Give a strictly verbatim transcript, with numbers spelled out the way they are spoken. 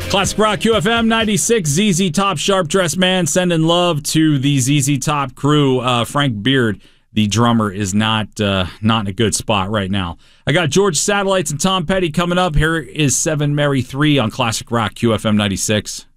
Classic Rock Q F M ninety-six, Z Z Top, Sharp Dressed Man, sending love to the Z Z Top crew. Uh, Frank Beard, the drummer, is not uh, not in a good spot right now. I got George Satellites and Tom Petty coming up. Here is seven Mary three on Classic Rock Q F M ninety-six.